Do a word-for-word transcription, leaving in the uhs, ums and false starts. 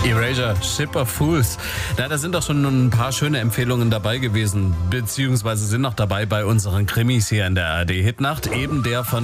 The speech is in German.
Erasure, Ship of Fools. Na, da sind doch schon ein paar schöne Empfehlungen dabei gewesen, beziehungsweise sind noch dabei bei unseren Krimis hier in der A R D Hitnacht. Eben der von